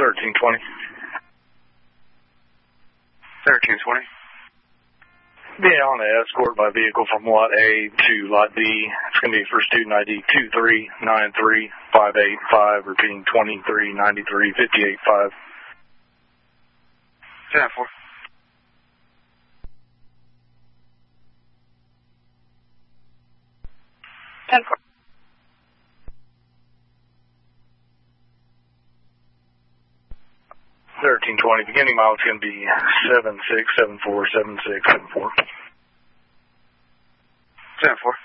1320. 1320. Yeah, on the escort by vehicle from Lot A to Lot D. It's going to be for student ID 2393585, repeating 2393585. 10-4. 10-4. 1320. Beginning mile is going to be 7674, 7674. 10-4.